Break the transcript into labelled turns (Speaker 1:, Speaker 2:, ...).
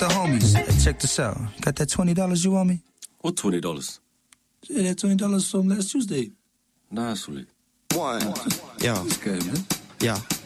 Speaker 1: the homies. Hey, check this out. Got that $20 you owe me?
Speaker 2: What $20?
Speaker 1: Yeah, that $20 from last Tuesday.
Speaker 2: Nah, sorry.
Speaker 3: One. Yo.
Speaker 1: That's good, man.
Speaker 3: Yo.